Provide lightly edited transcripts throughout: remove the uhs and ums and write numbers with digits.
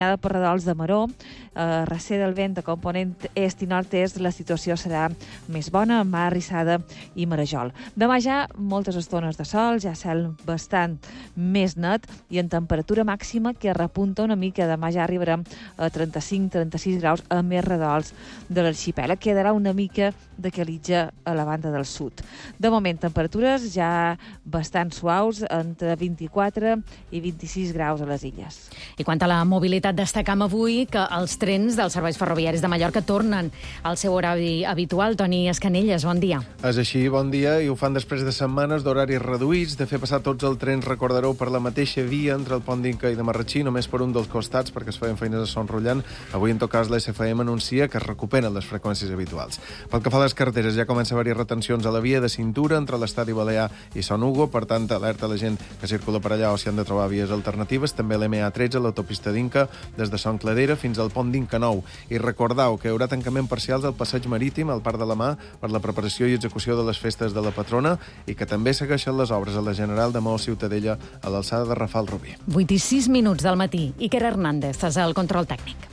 per Redols de Maró, recer del vent de component est i nord-est, la situació serà més bona, Mar, Rissada i Marajol. Demà ja moltes estones de sol, ja cel bastant més net i en temperatura màxima que repunta una mica. Demà ja arribarem a 35-36 graus a més redols de l'arxipèlag. Quedarà una mica de calitja a la banda del sud. De moment, temperatures ja bastant suaus, entre 24 i 26 graus a les illes. I quant a la mobilitat, destacam avui que els trens dels serveis ferroviaris de Mallorca tornen al seu horari habitual. Toni Escanelles, bon dia. És així, bon dia, i ho fan després de setmanes d'horaris reduïts, de fer passar tots els trens, recordareu, per la mateixa via entre el Pont d'Inca i de Marratxí, només per un dels costats, perquè es feien feines a Son Rullant. Avui, en tot cas, l'SFM anuncia que es recuperen les freqüències habituals. Pel que fa a les carreteres, ja comença a haver-hi retencions a la via de cintura entre l'Estadi Balear i Son Hugo, per tant, alerta a la gent que circula per allà o s'hi han de trobar vies alternatives. També l'MA13, l'autopista d'Inca, des de Son Cladera fins al pont d'Inca Nou. I recordeu que hi haurà tancament parcials al passeig marítim, al Parc de la Mar, per la preparació i execució de les festes de la patrona, i que també segueixen les obres a la General de Maó Ciutadella a l'alçada de Rafal Rubí. 8 i 6 minuts del matí. Iker Hernández, és el control tècnic.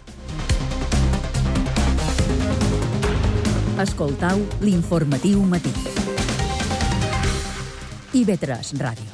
Escoltau l'informatiu matí. IB3 Ràdio.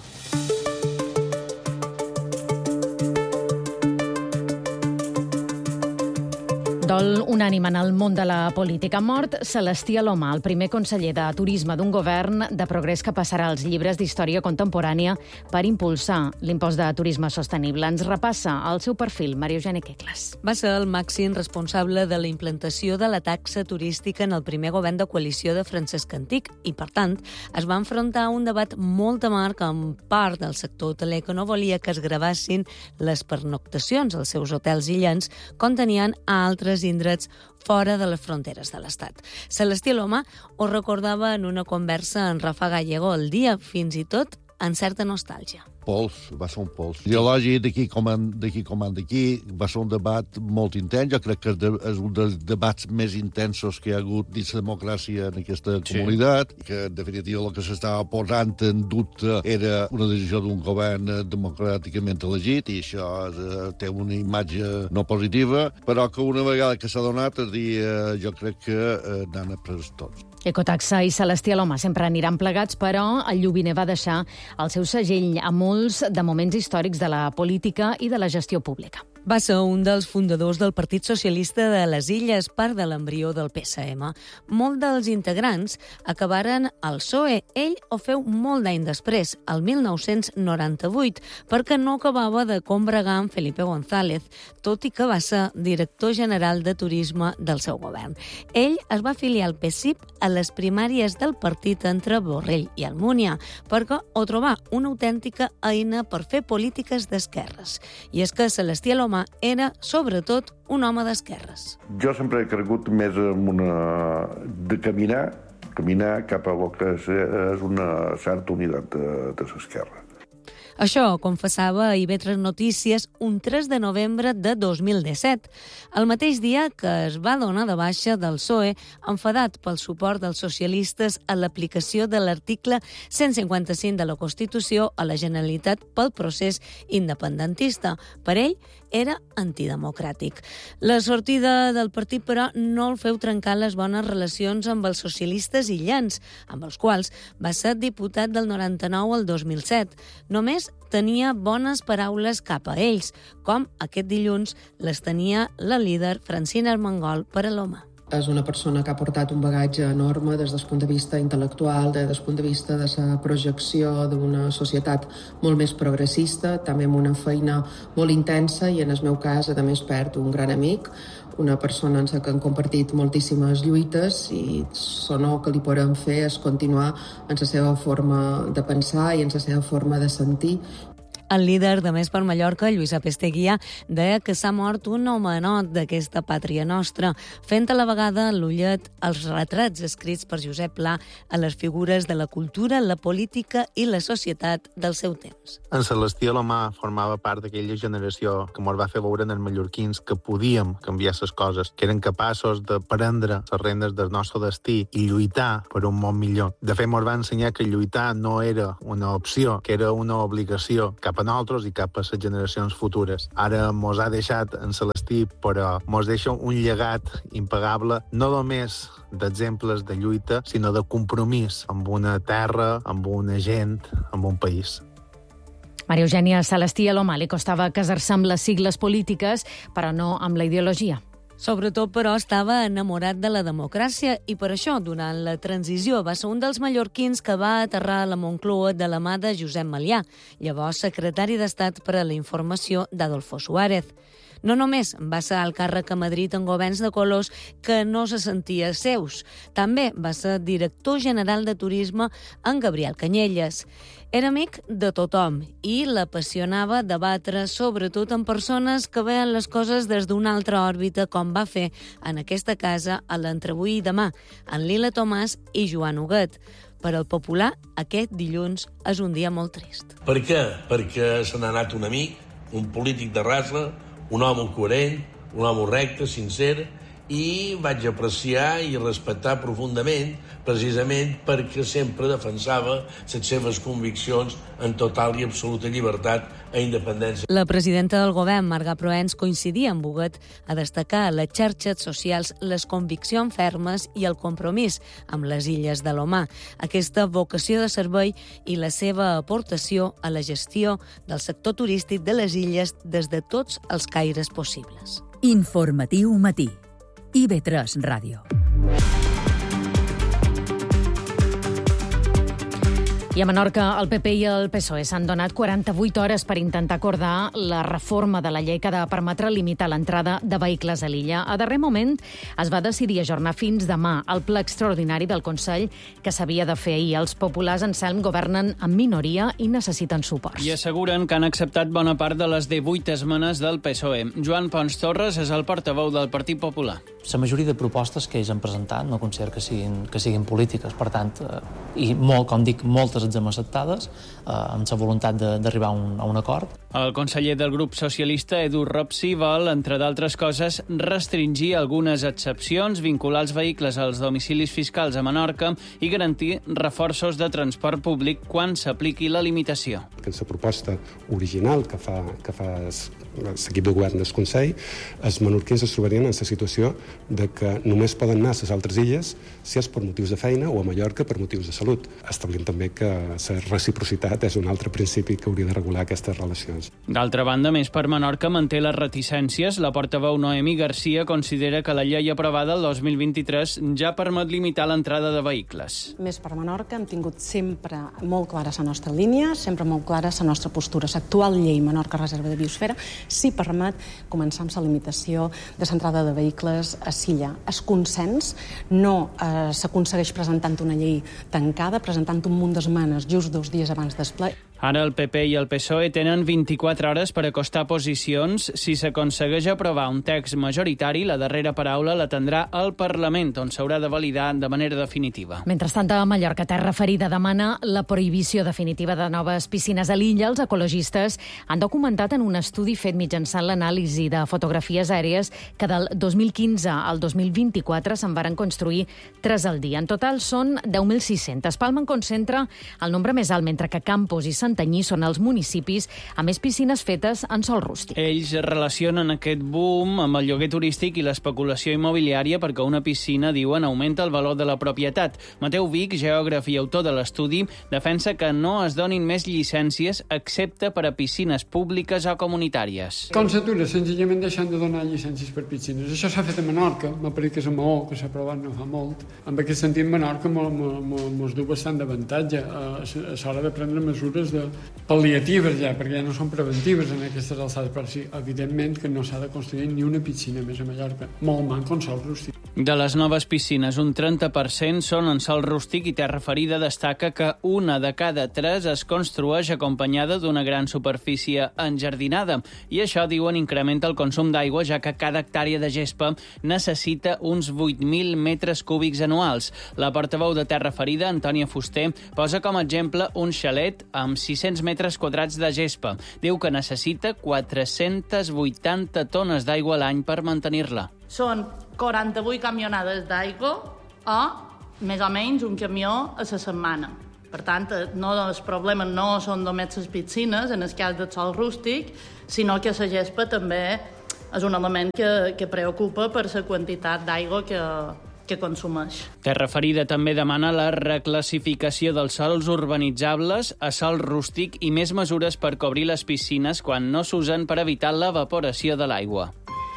Dol unànime en el món de la política. Mort Celestí Aloma, el primer conseller de Turisme d'un govern de progrés que passarà als llibres d'història contemporània per impulsar l'impost de turisme sostenible. Ens repassa el seu perfil, Maria Eugènia Quecles. Va ser el màxim responsable de la implantació de la taxa turística en el primer govern de coalició de Francesc Antic i, per tant, es va enfrontar a un debat molt amarg amb part del sector hoteler que no volia que es gravassin les pernoctacions als seus hotels illants com tenien a altres indrets fora de les fronteres de l'Estat. Celestí Aloma ho recordava en una conversa amb Rafa Gallego el dia, fins i tot amb certa nostàlgia. Va ser un pols. Ideològic d'aquí comanda aquí, va ser un debat molt intens. Jo crec que és un dels debats més intensos que hi ha hagut dins la democràcia en aquesta comunitat, que en definitiva el que s'estava posant en dubte era una decisió d'un govern democràticament elegit, i això té una imatge no positiva, però que una vegada que s'ha donat el dia, jo crec que n'han après tots. Ecotaxa i Celestí Aloma sempre aniran plegats, però el Llubiner va deixar el seu segell a molts de moments històrics de la política i de la gestió pública. Va ser un dels fundadors del Partit Socialista de les Illes, part de l'embrió del PSM. Molts dels integrants acabaren al PSOE. Ell ho feu molt d'any després, el 1998, perquè no acabava de combregar amb Felipe González, tot i que va ser director general de turisme del seu govern. Ell es va afiliar al PSIP a les primàries del partit entre Borrell i Almúnia, perquè ho trobà una autèntica eina per fer polítiques d'esquerres. I és que Celestí Aloma era, sobretot, un home d'esquerres. Jo sempre he cregut més en de caminar cap a el que és una certa unitat de l'esquerra. Això confessava a IB3 Notícies un 3 de novembre de 2017, el mateix dia que es va donar de baixa del PSOE, enfadat pel suport dels socialistes a l'aplicació de l'article 155 de la Constitució a la Generalitat pel procés independentista. Per ell, era antidemocràtic. La sortida del partit, però, no el feu trencar les bones relacions amb els socialistes illants, amb els quals va ser diputat del 99 al 2007. Només tenia bones paraules cap a ells, com aquest dilluns les tenia la líder Francina Armengol per a l'Home. És una persona que ha portat un bagatge enorme des del punt de vista intel·lectual, des del punt de vista de la projecció d'una societat molt més progressista, també amb una feina molt intensa i, en el meu cas, a més, perd un gran amic, una persona en la que han compartit moltíssimes lluites, i l'honor que li podem fer és continuar en la seva forma de pensar i en la seva forma de sentir. El líder de Més per Mallorca, Lluís Apesteguia, deia que s'ha mort un homenot d'aquesta pàtria nostra, fent a la vegada l'ullet als retrats escrits per Josep Pla a les figures de la cultura, la política i la societat del seu temps. En Celestí Aloma formava part d'aquella generació que ens va fer veure en els mallorquins que podíem canviar les coses, que eren capaços de prendre les rendes del nostre destí i lluitar per un món millor. De fet, ens va ensenyar que lluitar no era una opció, que era una obligació cap cap a nosaltres i cap a les generacions futures. Ara mos ha deixat en Celestí, però mos deixa un llegat impagable, no només d'exemples de lluita, sinó de compromís amb una terra, amb una gent, amb un país. Maria Eugènia Celestí Alomà li costava casar-se amb les sigles polítiques, però no amb la ideologia. Sobretot, però, estava enamorat de la democràcia i per això, durant la transició, va ser un dels mallorquins que va aterrar a la Moncloa de la mà de Josep Malià, llavors secretari d'Estat per a la Informació d'Adolfo Suárez. No només va ser al càrrec a Madrid en governs de colors que no se sentia seus, també va ser director general de turisme en Gabriel Canyelles. Era amic de tothom i l'apassionava debatre, sobretot amb persones que veien les coses des d'una altra òrbita, com va fer en aquesta casa a l'Entreavui i Demà, en Lila Tomàs i Joan Huguet. Per al popular, aquest dilluns és un dia molt trist. Per què? Perquè se n'ha anat un amic, un polític de raça, un home coherent, un home recte, sincer, i vaig apreciar i respectar profundament, precisament perquè sempre defensava les seves conviccions en total i absoluta llibertat i independència. La presidenta del govern, Marga Proens, coincidia amb Huguet a destacar a les xarxes socials les conviccions fermes i el compromís amb les illes de l'Omar, aquesta vocació de servei i la seva aportació a la gestió del sector turístic de les illes des de tots els caires possibles. Informatiu matí. IB3 Ràdio. I a Menorca, el PP i el PSOE s'han donat 48 hores per intentar acordar la reforma de la llei que ha de permetre limitar l'entrada de vehicles a l'illa. A darrer moment es va decidir ajornar fins demà el ple extraordinari del Consell que s'havia de fer ahir. Els populars, Anselm, governen en minoria i necessiten suports. I asseguren que han acceptat bona part de les 18 esmenes del PSOE. Joan Pons Torres és el portaveu del Partit Popular. La majoria de propostes que ells han presentat no considero que siguin polítiques. Per tant, moltes hem acceptades, amb la voluntat d'arribar a un acord. El conseller del grup socialista, Edu Ropsi, vol, entre d'altres coses, restringir algunes excepcions, vincular els vehicles als domicilis fiscals a Menorca i garantir reforços de transport públic quan s'apliqui la limitació. En la proposta original que fa l'equip de govern del Consell, els menorquins es trobarien en la situació de que només poden anar a les altres illes si és per motius de feina o a Mallorca per motius de salut. Establint també que la reciprocitat és un altre principi que hauria de regular aquestes relacions. D'altra banda, Més per Menorca manté les reticències. La portaveu Noemi Garcia considera que la llei aprovada el 2023 ja permet limitar l'entrada de vehicles. Més per Menorca hem tingut sempre molt clara la nostra línia, sempre molt clara la nostra postura. L'actual llei Menorca Reserva de Biosfera sí permet començar amb la limitació de l'entrada de vehicles a Silla. El consens no s'aconsegueix presentant una llei tancada, presentant un munt d'esmenes just 2 dies abans del ple. Ara el PP i el PSOE tenen 24 hores per acostar posicions. Si s'aconsegueix aprovar un text majoritari, la darrera paraula la tindrà el Parlament, on s'haurà de validar de manera definitiva. Mentrestant, a Mallorca, Terra Ferida demana la prohibició definitiva de noves piscines a l'illa. Els ecologistes han documentat en un estudi fet mitjançant l'anàlisi de fotografies aèries que del 2015 al 2024 se'n varen construir 3 al dia. En total són 10.600. Palma en concentra el nombre més alt, mentre que Campos i Santanyí són els municipis amb més piscines fetes en sòl rústic. Ells relacionen aquest boom amb el lloguer turístic i l'especulació immobiliària perquè una piscina, diuen, augmenta el valor de la propietat. Mateu Vic, geògraf i autor de l'estudi, defensa que no es donin més llicències excepte per a piscines públiques o comunitàries. Com s'atura? Senzillament deixant de donar llicències per piscines. Això s'ha fet a Menorca, m'apareix que és a Maó, que s'ha aprovat no fa molt. En aquest sentit, Menorca mos du bastant d'avantatge a l'hora de prendre mesures pal·liatives ja, perquè ja no són preventives en aquestes alçades, però sí, evidentment que no s'ha de construir ni una piscina més a Mallorca, molt manco en sòl rústic. De les noves piscines, un 30% són en sòl rústic i Terra Ferida destaca que 1 de cada 3 es construeix acompanyada d'una gran superfície enjardinada. I això, diuen, incrementa el consum d'aigua, ja que cada hectàrea de gespa necessita uns 8.000 metres cúbics anuals. La portaveu de Terra Ferida, Antònia Fuster, posa com a exemple un xalet amb 600 metres quadrats de gespa. Diu que necessita 480 tones d'aigua a l'any per mantenir-la. Són 48 camionades d'aigua o, més o menys, un camió a la setmana. Per tant, els problemes no són només les piscines, en el cas del sòl rústic, sinó que la gespa també és un element que preocupa per la quantitat d'aigua que consumeix. Terra Ferida també demana la reclassificació dels sòls urbanitzables a sòl rústic i més mesures per cobrir les piscines quan no s'usen per evitar l'evaporació de l'aigua.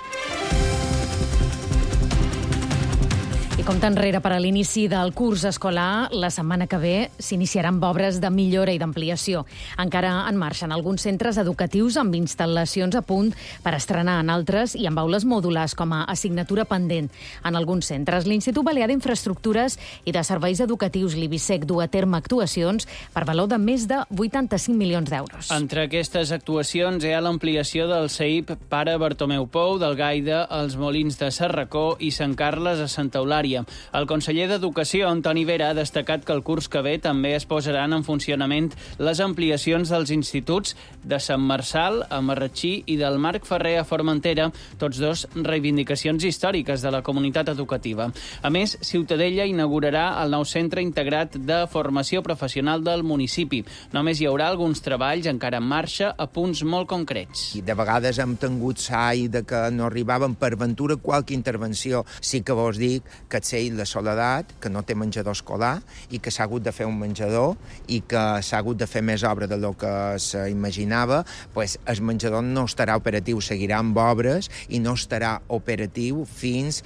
Compte enrere per a l'inici del curs escolar, la setmana que ve s'iniciaran obres de millora i d'ampliació. Encara en marxa en alguns centres educatius amb instal·lacions a punt per estrenar en altres i amb aules mòdules com a assignatura pendent. En alguns centres, l'Institut Balear d'Infraestructures i de Serveis Educatius, l'IBISEC, du a terme actuacions per valor de més de 85 milions d'euros. Entre aquestes actuacions hi ha l'ampliació del CEIP Pare Bartomeu Pou, del Gaida, als Molins de Serracó i Sant Carles a Santa Eulària. El conseller d'Educació, Antoni Vera, ha destacat que el curs que ve també es posaran en funcionament les ampliacions dels instituts de Sant Marçal a Marratxí i del Marc Ferrer a Formentera, tots dos reivindicacions històriques de la comunitat educativa. A més, Ciutadella inaugurarà el nou centre integrat de formació professional del municipi. Només hi haurà alguns treballs encara en marxa a punts molt concrets. De vegades hem tingut sai de que no arribaven per ventura qualque intervenció. Sí que vos dic que la Soledat, que no té menjador escolar i que s'ha hagut de fer un menjador i que s'ha hagut de fer més obra del que s'imaginava, pues el menjador no estarà operatiu, seguirà amb obres i no estarà operatiu fins,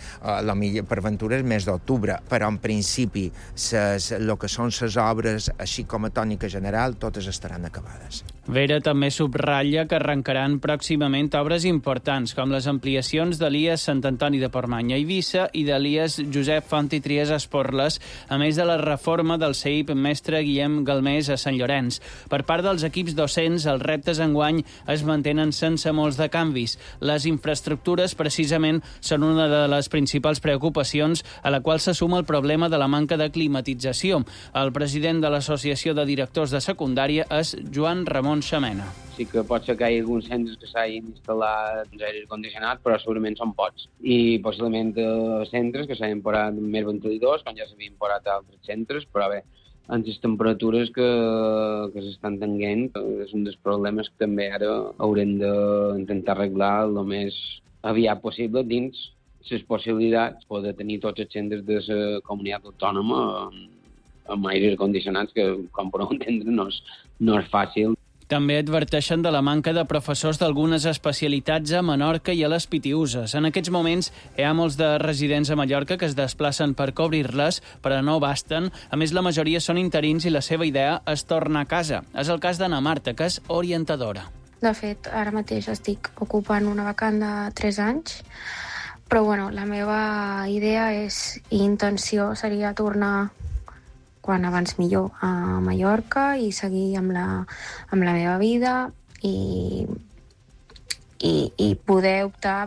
per ventura, el mes d'octubre. Però, en principi, el que són les obres, així com a tònica general, totes estaran acabades. Vera també subratlla que arrencaran pròximament obres importants, com les ampliacions de l'IES Sant Antoni de Portmany a Eivissa i de l'IES Josep Font i Trias a Esporles, a més de la reforma del CEIP Mestre Guillem Galmés a Sant Llorenç. Per part dels equips docents, els reptes enguany es mantenen sense molts de canvis. Les infraestructures, precisament, són una de les principals preocupacions a la qual se suma el problema de la manca de climatització. El president de l'Associació de Directors de Secundària és Joan Ramon Xamena. Sí que pot ser que hi hagi alguns centres que s'hagin instal·lat aire condicionat, però segurament són pocs. I possiblement centres que s'hagin posat més ventiladors, quan ja s'havien posat a altres centres, però bé, amb les temperatures que s'estan tenint, és un dels problemes que també ara haurem d'intentar arreglar el més aviat possible dins les possibilitats de tenir tots els centres de la comunitat autònoma amb aires condicionats, que, com podeu entendre, no és fàcil. També adverteixen de la manca de professors d'algunes especialitats a Menorca i a les Pitiüses. En aquests moments hi ha molts de residents a Mallorca que es desplacen per cobrir-les, però no basten. A més, la majoria són interins i la seva idea és tornar a casa. És el cas d'Anna Marta, que és orientadora. De fet, ara mateix estic ocupant una vacant de 3 anys, però la meva idea i intenció seria tornar quan abans millor a Mallorca i seguir amb la meva vida i poder optar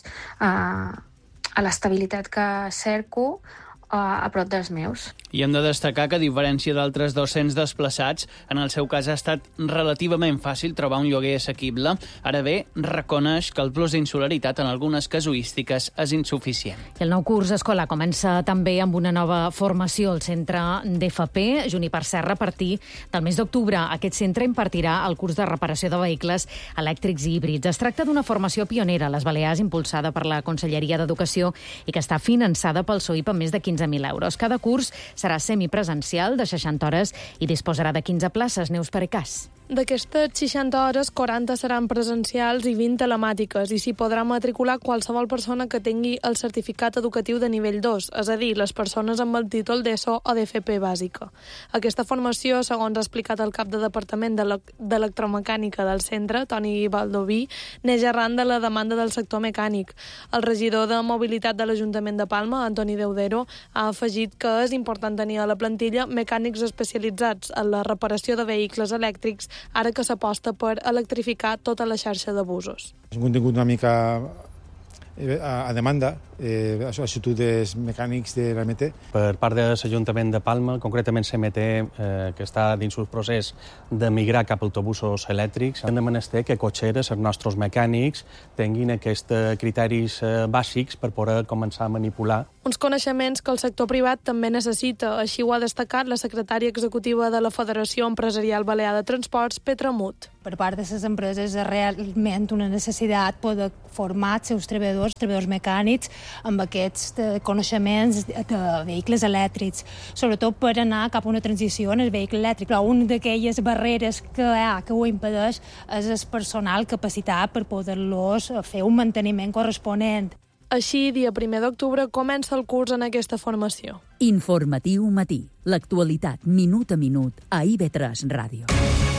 a l'estabilitat que cerco a prop dels meus. I hem de destacar que, a diferència d'altres docents desplaçats, en el seu cas ha estat relativament fàcil trobar un lloguer assequible. Ara bé, reconeix que el plus d'insularitat en algunes casuístiques és insuficient. I el nou curs escolar comença també amb una nova formació al centre d'FP, Juniper Serra, a partir del mes d'octubre. Aquest centre impartirà el curs de reparació de vehicles elèctrics i híbrids. Es tracta d'una formació pionera a les Balears, impulsada per la Conselleria d'Educació i que està finançada pel SOIP amb més de 15.000 euros. Cada curs serà semipresencial de 60 hores i disposarà de 15 places. Neus Perecàs. D'aquestes 60 hores, 40 seran presencials i 20 telemàtiques i s'hi podrà matricular qualsevol persona que tingui el certificat educatiu de nivell 2, és a dir, les persones amb el títol d'ESO o d'FP bàsica. Aquesta formació, segons ha explicat el cap de Departament d'Electromecànica del centre, Toni Baldoví, neix arran de la demanda del sector mecànic. El regidor de Mobilitat de l'Ajuntament de Palma, Antoni Deudero, ha afegit que és important tenir a la plantilla mecànics especialitzats en la reparació de vehicles elèctrics ara que s'aposta per electrificar tota la xarxa de busos. És un contingut una mica a demanda, estudios mecànics de l'AMT. Per part de l'Ajuntament de Palma, concretament CMT, que està dins el procés de migrar cap a autobusos elèctrics, hem de menester que cotxeres, els nostres mecànics, tinguin aquests criteris bàsics per poder començar a manipular. Uns coneixements que el sector privat també necessita, així ho ha destacat la secretària executiva de la Federació Empresarial Balear de Transports, Petra Mut. Per part de les empreses és realment una necessitat poder formar els seus treballadors mecànics amb aquests coneixements de vehicles elèctrics, sobretot per anar cap a una transició en el vehicle elèctric. Però una d'aquelles barreres que ho impedeix és el personal capacitat per poder-los fer un manteniment corresponent. Així, dia 1 d'octubre, comença el curs en aquesta formació. Informatiu matí. L'actualitat, minut a minut, a IB3 Ràdio.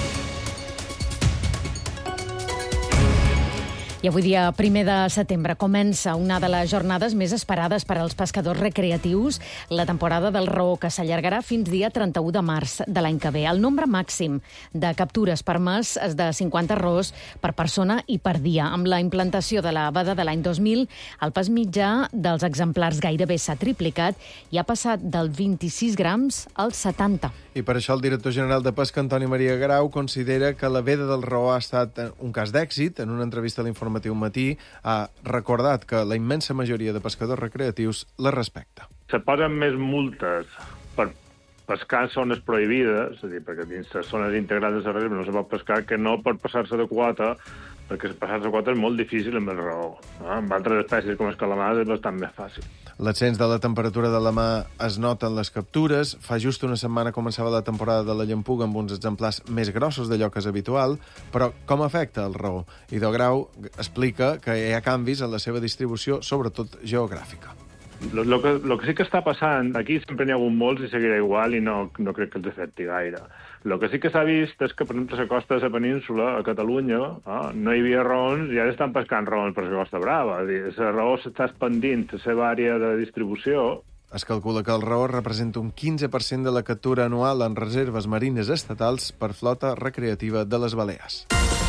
I avui, dia 1 de setembre, comença una de les jornades més esperades per als pescadors recreatius, la temporada del raó, que s'allargarà fins dia 31 de març de l'any que ve. El nombre màxim de captures permès és de 50 raós per persona i per dia. Amb la implantació de la veda de l'any 2000, el pes mitjà dels exemplars gairebé s'ha triplicat i ha passat dels 26 grams als 70. I per això el director general de Pesca, Antoni Maria Grau, considera que la veda del raó ha estat un cas d'èxit. En una entrevista a l'Informatiu Matí ha recordat que la immensa majoria de pescadors recreatius la respecta. Se posen més multes per pescar en zones prohibides, és a dir, perquè dins les zones integrades de reserva no se pot pescar, que no per passar-se de quota, perquè passar-se de quota és molt difícil amb el raó. Amb altres espècies com els calamars és bastant més fàcil. L'ascens de la temperatura de la mà es nota en les captures. Fa just una setmana començava la temporada de la llampuga amb uns exemplars més grossos d'allò que és habitual, però com afecta el raó? Ido Grau explica que hi ha canvis en la seva distribució, sobretot geogràfica. Lo que sí que està passant, aquí sempre n'hi ha hagut molts i seguirà igual i no crec que els afecti gaire. El que sí que s'ha vist és que, per exemple, a la costa de la península, a Catalunya, no hi havia raons i ara estan pescant raons per la Costa Brava. És a dir, la raó s'està expandint la seva àrea de distribució. Es calcula que el raó representa un 15% de la captura anual en reserves marines estatals per flota recreativa de les Balears.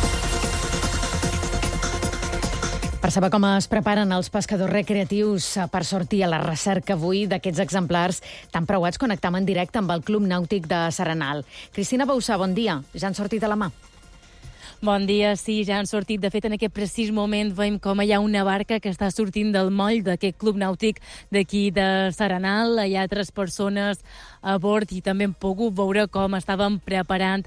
Per saber com es preparen els pescadors recreatius per sortir a la recerca avui d'aquests exemplars tan preuats, connectam en directe amb el Club Nàutic de S'Arenal. Cristina Bauçà, bon dia. Ja han sortit a la mà. Bon dia, sí, ja han sortit. De fet, en aquest precís moment veiem com hi ha una barca que està sortint del moll d'aquest club nàutic d'aquí de S'Arenal. Hi ha altres persones a bord i també hem pogut veure com estaven preparant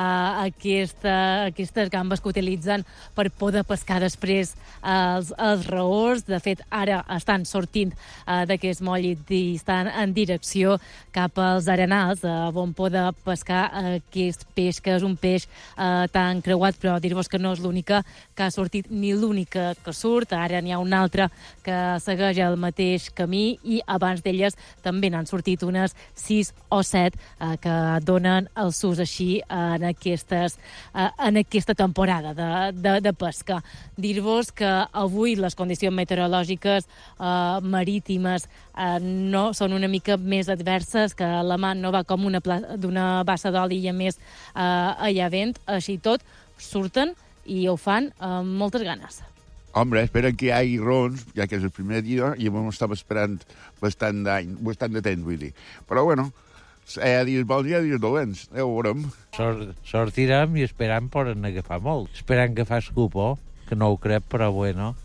aquestes gambes que utilitzen per poder pescar després els raors. De fet, ara estan sortint d'aquest moll i estan en direcció cap als arenals, on poder pescar aquest peix, que és un peix tan creuat, però dir-vos que no és l'única que ha sortit ni l'única que surt. Ara n'hi ha una altra que segueix el mateix camí i abans d'elles també n'han sortit unes 6 o 7 que donen el sus així en aquesta temporada de pesca. Dir-vos que avui les condicions meteorològiques marítimes no són una mica més adverses, que la mar no va com d'una bassa d'oli i a més hi ha vent, així tot surten i ho fan amb moltes ganes. Hombre, esperen que hi hagi rons, ja que és el primer dia, i ho estava esperant bastant de temps, vull dir. Però, bueno, hi ha dies bons i hi ha dies dolents, ja ho veurem. Sortirem i esperam poden agafar molt. Esperant que fa escupó, que no ho crec, però bueno.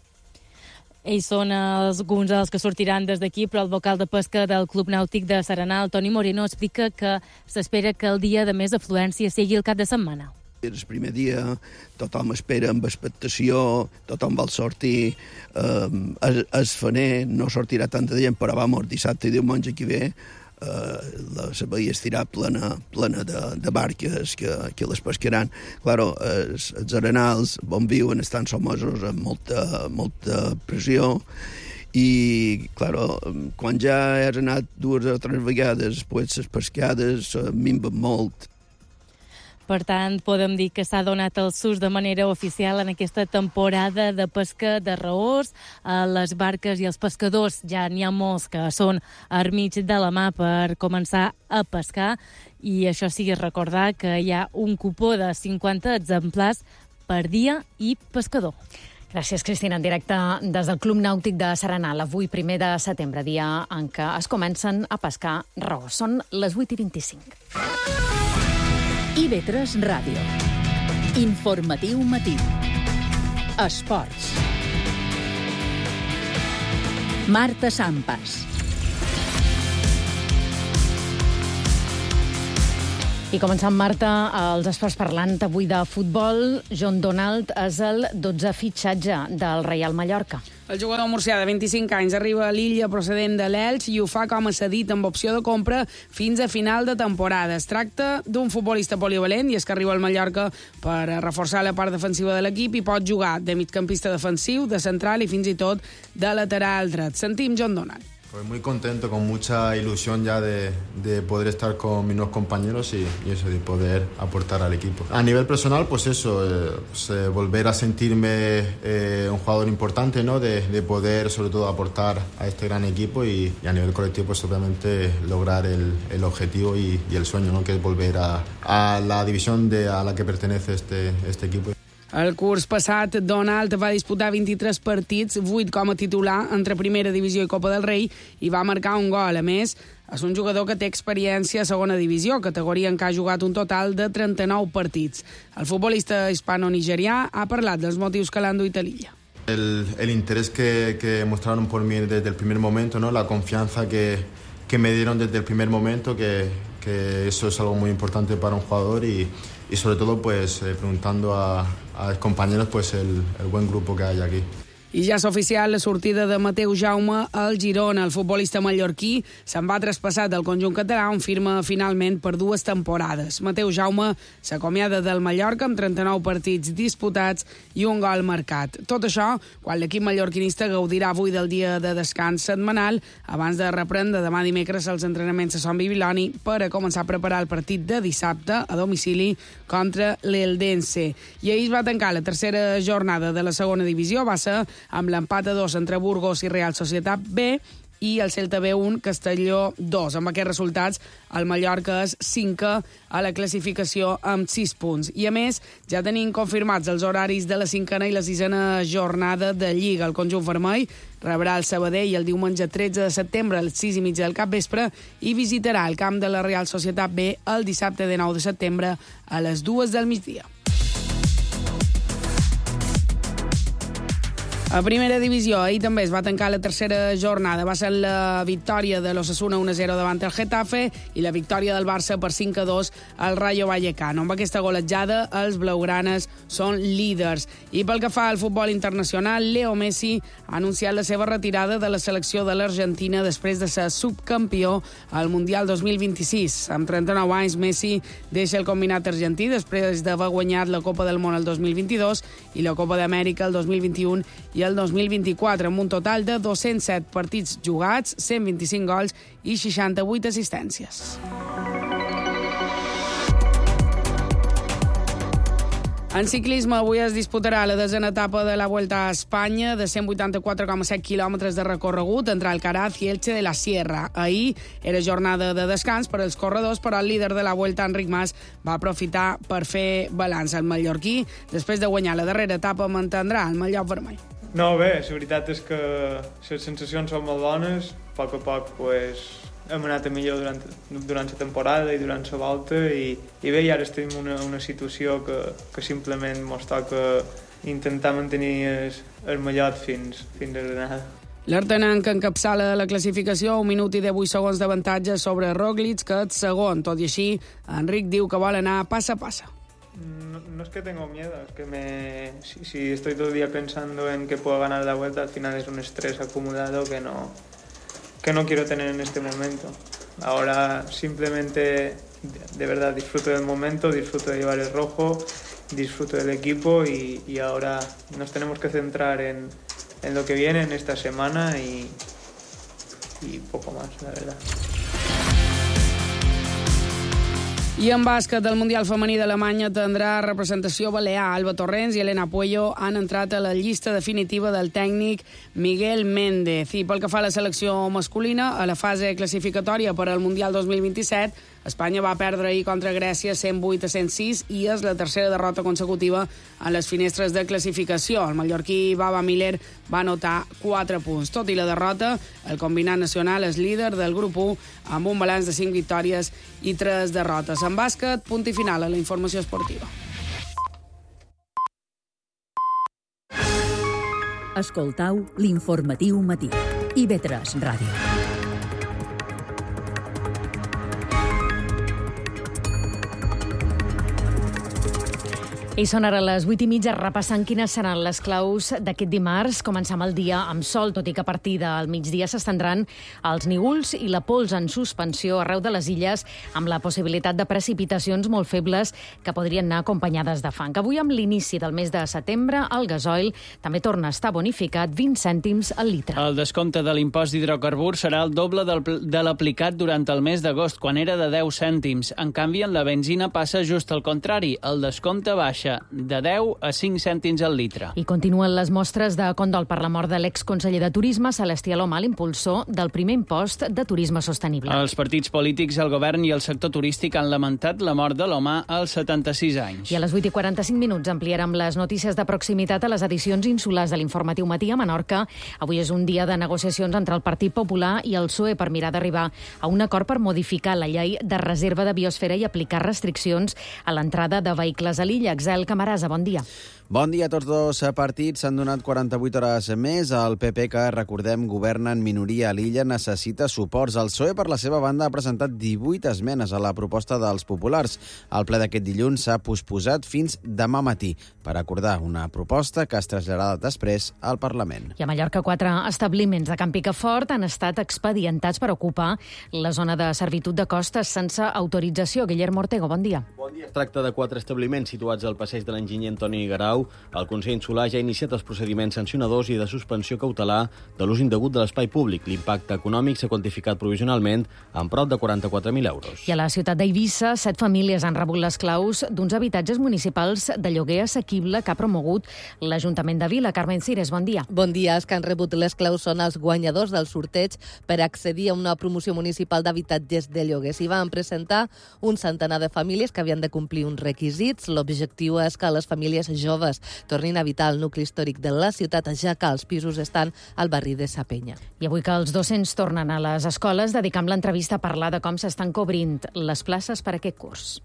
Ells són alguns dels que sortiran des d'aquí, però el vocal de pesca del Club Nàutic de S'Arenal, Toni Moreno, explica que s'espera que el dia de més afluència sigui el cap de setmana. El primer dia tothom espera amb expectació, tothom vol sortir, el faner no sortirà tanta gent, però vamos, dissabte i diumenge que ve la baia estirà plena de barques que les pescaran. Claro, els arenals on viuen estan sotmesos amb molta pressió i, claro, quan ja has anat 2 o 3 vegades, pues, les pescades minven molt. Per tant, podem dir que s'ha donat el sus de manera oficial en aquesta temporada de pesca de raors. Les barques i els pescadors, ja n'hi ha molts que són al mig de la mà per començar a pescar, i això sí, recordar que hi ha un cupó de 50 exemplars per dia i pescador. Gràcies, Cristina. En directe des del Club Nàutic de Serenal. Avui, 1 de setembre, dia en què es comencen a pescar raó. Són les 8:25. IB3 Ràdio. Informatiu matí. Esports. Marta Sampas. I començant, Marta, els esports parlant avui de futbol. John Donald és el 12è fitxatge del Reial Mallorca. El jugador murcià de 25 anys arriba a l'illa procedent de l'Elx i ho fa com a cedit amb opció de compra fins a final de temporada. Es tracta d'un futbolista polivalent i és que arriba al Mallorca per reforçar la part defensiva de l'equip i pot jugar de migcampista defensiu, de central i fins i tot de lateral dret. Sentim John Donald. Pues muy contento, con mucha ilusión ya de poder estar con mis nuevos compañeros y eso, de poder aportar al equipo. A nivel personal, pues eso, volver a sentirme un jugador importante, ¿no? De poder, sobre todo, aportar a este gran equipo y a nivel colectivo, pues obviamente lograr el objetivo y el sueño, ¿no? Que es volver a la división a la que pertenece este equipo. El curs passat, Donald va disputar 23 partits, 8 com a titular entre Primera Divisió i Copa del Rei, i va marcar un gol. A més, és un jugador que té experiència a Segona Divisió, categoria en què ha jugat un total de 39 partits. El futbolista hispano-nigerià ha parlat dels motius que l'han duit a l'illa. El interés que mostraron por mí desde el primer momento, ¿no? La confianza que me dieron desde el primer momento, que eso es algo muy importante para un jugador y sobre todo pues preguntando a compañeros pues el buen grupo que hay aquí. I ja és oficial la sortida de Mateu Jaume al Girona. El futbolista mallorquí se'n va traspassar del conjunt català, on firma finalment per 2 temporades. Mateu Jaume s'acomiada del Mallorca amb 39 partits disputats i un gol marcat. Tot això quan l'equip mallorquinista gaudirà avui del dia de descans setmanal abans de reprendre demà dimecres els entrenaments a Son Bibiloni per a començar a preparar el partit de dissabte a domicili contra l'Eldense. I ahir es va tancar la tercera jornada de la segona divisió, va ser amb l'empat a 2 entre Burgos i Real Societat B i el Celta B1, Castelló 2. Amb aquests resultats, el Mallorca és 5è a la classificació amb 6 punts. I a més, ja tenim confirmats els horaris de la 5a i la 6a jornada de Lliga. El conjunt vermell rebrà el Sabadell el diumenge 13 de setembre a les 6:30 del capvespre i visitarà el camp de la Real Societat B el dissabte de 9 de setembre a les 2 del migdia. A Primera Divisió, ahir també es va tancar la tercera jornada. Va ser la victòria de l'Osasuna 1-0 davant el Getafe i la victòria del Barça per 5-2 al Rayo Vallecano. Amb aquesta golejada, els blaugranes són líders. I pel que fa al futbol internacional, Leo Messi ha anunciat la seva retirada de la selecció de l'Argentina després de ser subcampió al Mundial 2026. Amb 39 anys, Messi deixa el combinat argentí després d'haver guanyat la Copa del Món el 2022 i la Copa d'Amèrica el 2021 i el 2024, amb un total de 207 partits jugats, 125 gols i 68 assistències. En ciclisme, avui es disputarà la 10a etapa de la Vuelta a Espanya, de 184,7 quilòmetres de recorregut entre Alcaraz i Elche de la Sierra. Ahir era jornada de descans per als corredors, però el líder de la Vuelta, Enric Mas, va aprofitar per fer balanç. El mallorquí, després de guanyar la darrera etapa, mantindrà el mallot vermell. No, bé, la veritat és que les sensacions són molt bones. A poc pues, hem anat a millor durant la temporada i durant la volta i bé, ara estem en una situació que simplement ens toca intentar mantenir el mallot fins a l'anada. L'Artenanc encapçala la classificació 1 minut i 18 segons d'avantatge sobre Roglic, que és segon. Tot i així, Enric diu que vol anar paso a paso. No es que tengo miedo, es que si estoy todo el día pensando en que puedo ganar la Vuelta, al final es un estrés acumulado que no quiero tener en este momento. Ahora simplemente, de verdad, disfruto del momento, disfruto de llevar el rojo, disfruto del equipo y ahora nos tenemos que centrar en lo que viene en esta semana y poco más, la verdad. I en bàsquet, el Mundial Femení d'Alemanya tindrà representació balear. Alba Torrents i Elena Puello han entrat a la llista definitiva del tècnic Miguel Méndez. I pel que fa a la selecció masculina, a la fase classificatòria per al Mundial 2027, Espanya va perdre ahir contra Grècia 108-106 i és la tercera derrota consecutiva en les finestres de classificació. El mallorquí Baba Miller va anotar 4 punts. Tot i la derrota, el combinat nacional és líder del grup 1 amb un balanç de 5 victòries i 3 derrotes. En bàsquet, punt i final a la informació esportiva. Escoltau l'informatiu matí. IB3 Ràdio. I són ara les 8:30 repassant quines seran les claus d'aquest dimarts. Comencem el dia amb sol, tot i que a partir del migdia s'estendran els nívols i la pols en suspensió arreu de les illes, amb la possibilitat de precipitacions molt febles que podrien anar acompanyades de fang. Avui, amb l'inici del mes de setembre, el gasoil també torna a estar bonificat 20 cèntims al litre. El descompte de l'impost d'hidrocarburs serà el doble de l'aplicat durant el mes d'agost, quan era de 10 cèntims. En canvi, en la benzina passa just al contrari. El descompte baixa de 10 a 5 cèntims al litre. I continuen les mostres de condol per la mort de l'exconseller de Turisme, Celestí Alomà, l'impulsor del primer impost de turisme sostenible. Els partits polítics, el govern i el sector turístic han lamentat la mort de l'Alomà als 76 anys. I a les 8:45 ampliarem les notícies de proximitat a les edicions insulars de l'Informatiu Matí a Menorca. Avui és un dia de negociacions entre el Partit Popular i el PSOE per mirar d'arribar a un acord per modificar la llei de reserva de biosfera i aplicar restriccions a l'entrada de vehicles a l'illa. Axel Camarasa, bon dia. Bon dia a tots dos partits. S'han donat 48 hores més. El PP, que, recordem, governa en minoria a l'illa, necessita suports. El PSOE, per la seva banda, ha presentat 18 esmenes a la proposta dels populars. El ple d'aquest dilluns s'ha posposat fins demà matí per acordar una proposta que es traslladarà després al Parlament. I a Mallorca, 4 establiments de Can Picafort han estat expedientats per ocupar la zona de servitud de costes sense autorització. Guillermo Ortego, bon dia. Bon dia. Es tracta de 4 establiments situats al passeig de l'enginyer Antoni Garau. El Consell Insular ja ha iniciat els procediments sancionadors i de suspensió cautelar de l'ús indegut de l'espai públic. L'impacte econòmic s'ha quantificat provisionalment en prop de 44.000 euros. I a la ciutat d'Eivissa, 7 famílies han rebut les claus d'uns habitatges municipals de lloguer assequible que ha promogut l'Ajuntament de Vila. Carmen Cires, bon dia. Bon dia. Els que han rebut les claus són els guanyadors del sorteig per accedir a una promoció municipal d'habitatges de lloguer. S'hi van presentar un centenar de famílies que havien de complir uns requisits. L'objectiu és que les famílies joves tornin a habitar el nucli històric de la ciutat, ja que els pisos estan al barri de Sa Penya. I avui que els docents tornen a les escoles, dedicam l'entrevista a parlar de com s'estan cobrint les places per a aquest curs.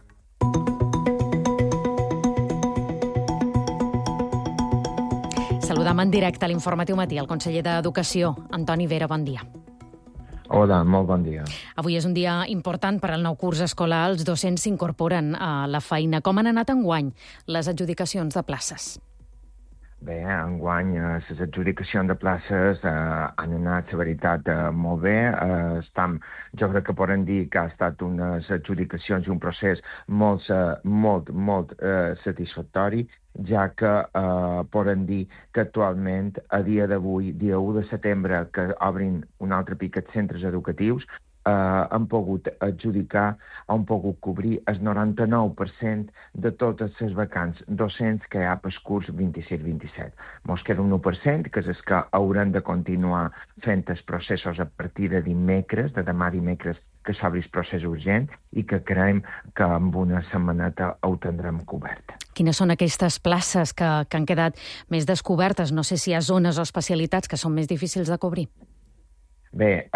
Saludam en directe a l'Informatiu Matí el conseller d'Educació, Antoni Vera, bon dia. Hola, molt bon dia. Avui és un dia important per al nou curs escolar. Els docents s'incorporen a la feina. Com han anat enguany les adjudicacions de places? Bé, enguany les adjudicacions de places han anat, la veritat, molt bé. Jo crec que podem dir que ha estat unes adjudicacions i un procés molt satisfactori, ja que podem dir que actualment, a dia d'avui, dia 1 de setembre, que obrin un altre piquet centres educatius, han pogut adjudicar, han pogut cobrir el 99% de totes les vacants docents que hi ha per curs 26-27. Mos queda un 1%, que és el que haurem de continuar fent els processos a partir de dimecres, de demà dimecres, que s'obri el procés urgent i que creiem que amb una setmaneta ho tindrem cobert. Quines són aquestes places que han quedat més descobertes? No sé si hi ha zones o especialitats que són més difícils de cobrir. Bé,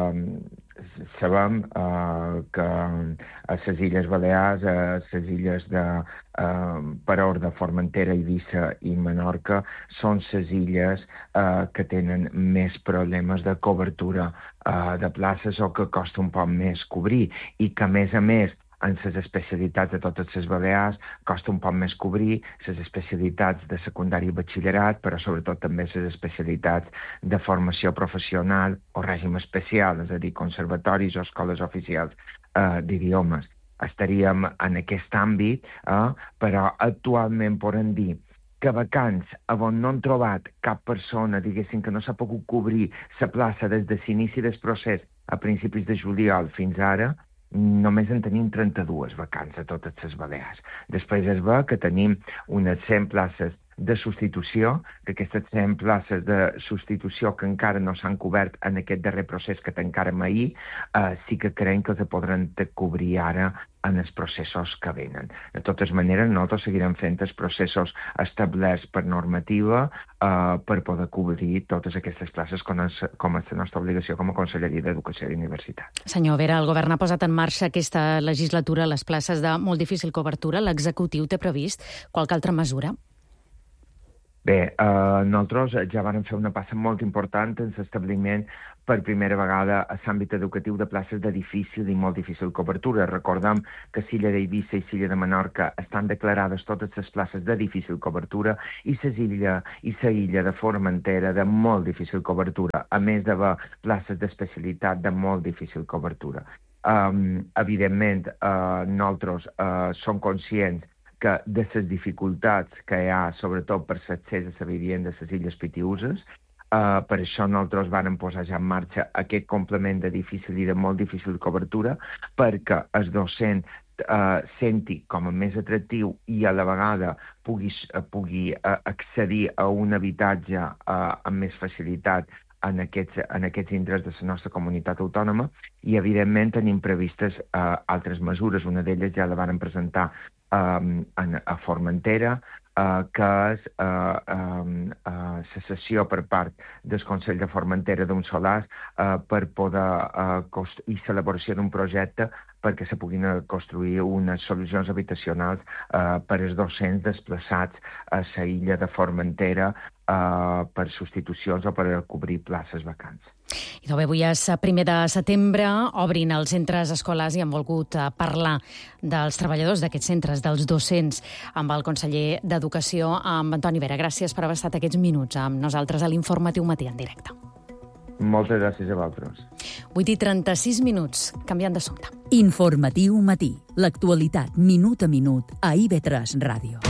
sabem que a les Illes Balears, a les illes de Paror, de Formentera, Eivissa i Menorca, són les illes que tenen més problemes de cobertura de places o que costa un poc més cobrir i que, a més, en les especialitats de totes les Balears costa un poc més cobrir, les especialitats de secundari i batxillerat, però sobretot també les especialitats de formació professional o règim especial, és a dir, conservatoris o escoles oficials d'idiomes. Estaríem en aquest àmbit, però actualment podem dir que vacants on no han trobat cap persona, diguéssim, que no s'ha pogut cobrir la plaça des de l'inici del procés a principis de juliol fins ara, només en tenim 32 vacants a totes les Balears. Després es ve que tenim unes 100 places de substitució, que aquestes 100 places de substitució que encara no s'han cobert en aquest darrer procés que tancarem ahir, sí que creiem que els podran cobrir ara en els processos que venen. De totes maneres, nosaltres seguirem fent els processos establerts per normativa per poder cobrir totes aquestes places com és la nostra obligació com a Conselleria d'Educació i Universitat. Senyor Vera, el govern ha posat en marxa aquesta legislatura les places de molt difícil cobertura. L'executiu té previst qualque altra mesura? Bé, nosaltres ja vam fer una passa molt important en l'establiment per primera vegada a l'àmbit educatiu de places de difícil i molt difícil cobertura. Recordem que l'illa d'Eivissa i l'illa de Menorca estan declarades totes les places de difícil cobertura i la illa de Formentera de molt difícil cobertura, a més d'haver places d'especialitat de molt difícil cobertura. Evidentment, nosaltres som conscients que de les dificultats que hi ha, sobretot per l'accés a la vivenda de les illes Pitiüses. Per això nosaltres vam posar ja en marxa aquest complement de difícil i de molt difícil cobertura perquè el docent senti com a més atractiu i a la vegada pugui accedir a un habitatge amb més facilitat en aquests indrets de la nostra comunitat autònoma i, evidentment, tenim previstes altres mesures. Una d'elles ja la vam presentar a Formentera, que és la cessió per part del Consell de Formentera d'un solar per poder i l'elaboració d'un projecte perquè se puguin construir unes solucions habitacionals per als docents desplaçats a la illa de Formentera per substitucions o per cobrir places vacants. I bé, avui és 1 de setembre, obrin els centres escolars i han volgut parlar dels treballadors d'aquests centres, dels docents, amb el conseller d'Educació, amb Antoni Vera. Gràcies per haver estat aquests minuts amb nosaltres a l'Informatiu Matí en directe. Moltes gràcies a vosaltres. 8:36, canviant d'assumpte. Informatiu Matí. L'actualitat, minut a minut, a IB3 Ràdio.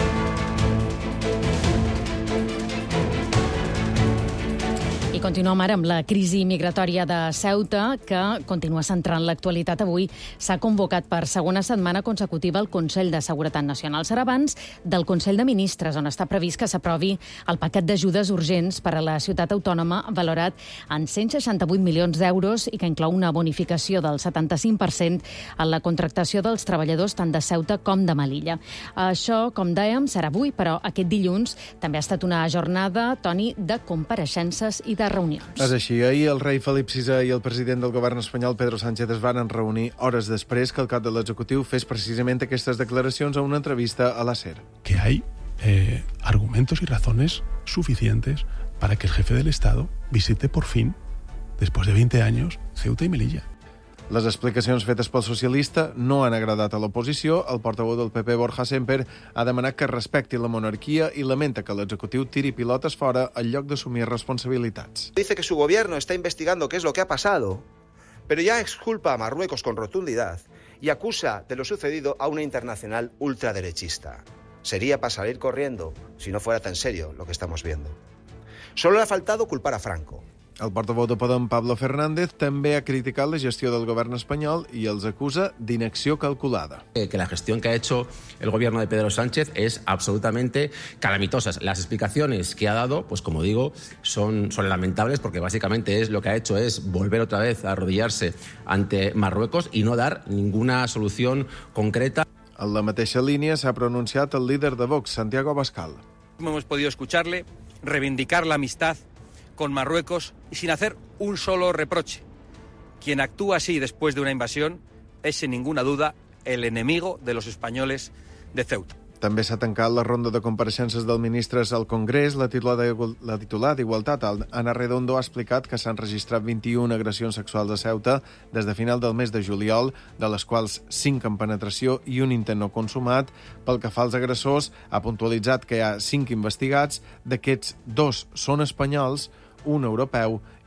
I continuem ara amb la crisi migratòria de Ceuta, que continua centrant l'actualitat. Avui s'ha convocat per segona setmana consecutiva el Consell de Seguretat Nacional. Serà abans del Consell de Ministres, on està previst que s'aprovi el paquet d'ajudes urgents per a la ciutat autònoma, valorat en 168 milions d'euros i que inclou una bonificació del 75% en la contractació dels treballadors tant de Ceuta com de Melilla. Això, com dèiem, serà avui, però aquest dilluns també ha estat una jornada, Toni, de compareixences i de reunions. És així. Ahir el rei Felip VI i el president del govern espanyol, Pedro Sánchez, es van reunir hores després que el cap de l'executiu fes precisament aquestes declaracions a una entrevista a la SER. Que hay argumentos y razones suficientes para que el jefe del Estado visite por fin, después de 20 años, Ceuta y Melilla. Les explicacions fetes pel socialista no han agradat a l'oposició. El portaveu del PP, Borja Semper, ha demanat que respecti la monarquia i lamenta que l'executiu tiri pilotes fora en lloc d'assumir responsabilitats. Dice que su gobierno está investigando qué es lo que ha pasado, pero ya exculpa a Marruecos con rotundidad y acusa de lo sucedido a una internacional ultraderechista. Sería para salir corriendo si no fuera tan serio lo que estamos viendo. Solo le ha faltado culpar a Franco. El portaveu de Podem, Pablo Fernández, també ha criticat la gestió del govern espanyol i els acusa d'inacció calculada. Que la gestión que ha hecho el gobierno de Pedro Sánchez es absolutamente calamitosa. Las explicaciones que ha dado, pues como digo, son lamentables porque básicamente lo que ha hecho es volver otra vez a arrodillarse ante Marruecos y no dar ninguna solución concreta. En la mateixa línia s'ha pronunciat el líder de Vox, Santiago Abascal. Hemos podido escucharle reivindicar la amistad con Marruecos y sin hacer un solo reproche. Quien actúa así después de una invasión es, sin ninguna duda, el enemigo de los españoles de Ceuta. També s'ha tancat la ronda de compareixences dels ministres al Congrés. La titular d'Igualtat, Ana Redondo, ha explicat que s'han registrat 21 agressions sexuals a Ceuta des de final del mes de juliol, de les quals 5 en penetració i un intent no consumat. Pel que fa als agressors, ha puntualitzat que hi ha 5 investigats, d'aquests 2 són espanyols, un europeu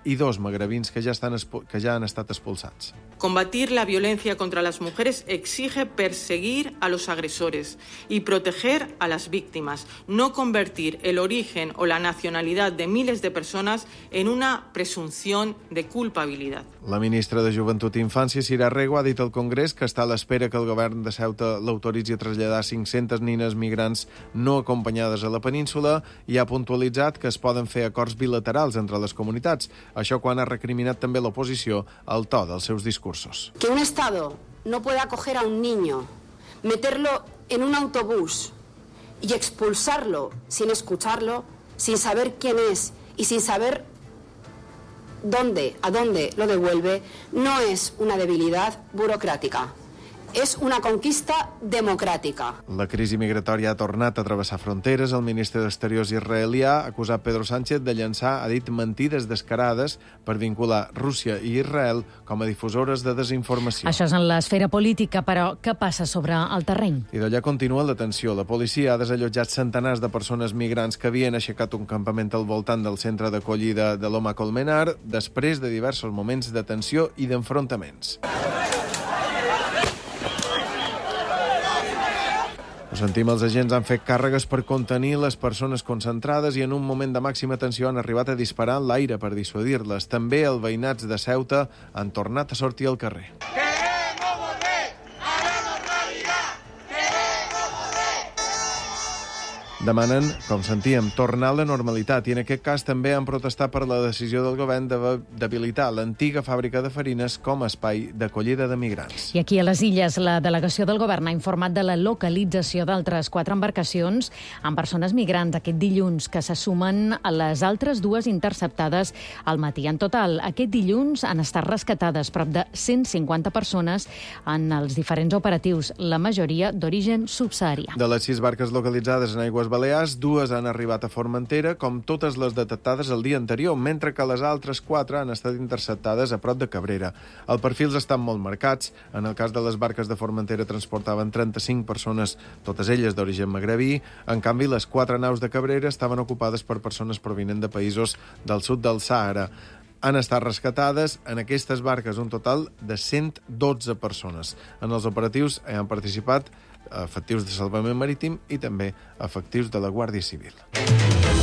i 2 magrebins que ja han estat expulsats. Combatir la violencia contra las mujeres exige perseguir a los agresores y proteger a las víctimas, no convertir el origen o la nacionalidad de miles de personas en una presunción de culpabilidad. La ministra de Joventut i Infància, Sira Rego, ha dit al Congrés que està a l'espera que el govern de Ceuta l'autoritzi a traslladar 500 nines migrants no acompanyades a la península i ha puntualitzat que es poden fer acords bilaterals entre les comunitats. Això quan ha recriminat també l'oposició al to dels seus discursos. Que un Estado no pueda acoger a un niño, meterlo en un autobús y expulsarlo sin escucharlo, sin saber quién es y sin saber a dónde lo devuelve, no es una debilidad burocrática. És una conquista democràtica. La crisi migratòria ha tornat a travessar fronteres. El ministre d'Exteriors israelià ha acusat Pedro Sánchez de llançar, ha dit, mentides descarades per vincular Rússia i Israel com a difusores de desinformació. Això és en l'esfera política, però què passa sobre el terreny? I d'allà continua la tensió. La policia ha desallotjat centenars de persones migrants que havien aixecat un campament al voltant del centre d'acollida de Loma Colmenar després de diversos moments de tensió i d'enfrontaments. Ho sentim, els agents han fet càrregues per contenir les persones concentrades i en un moment de màxima tensió han arribat a disparar en l'aire per dissuadir-les. També els veïnats de Ceuta han tornat a sortir al carrer. Demanen, com sentíem, tornar a la normalitat i en aquest cas també han protestat per la decisió del govern d'habilitar l'antiga fàbrica de farines com a espai d'acollida de migrants. I aquí a les Illes, la delegació del govern ha informat de la localització d'altres 4 embarcacions amb persones migrants aquest dilluns que se sumen a les altres 2 interceptades al matí. En total, aquest dilluns han estat rescatades prop de 150 persones en els diferents operatius, la majoria d'origen subsaharià. De les 6 barques localitzades en aigües Balears, 2 han arribat a Formentera, com totes les detectades el dia anterior, mentre que les altres 4 han estat interceptades a prop de Cabrera. Els perfils estan molt marcats. En el cas de les barques de Formentera transportaven 35 persones, totes elles d'origen magrebí. En canvi, les 4 naus de Cabrera estaven ocupades per persones provinents de països del sud del Sàhara. Han estat rescatades en aquestes barques un total de 112 persones. En els operatius han participat efectius de salvament marítim i també efectius de la Guàrdia Civil.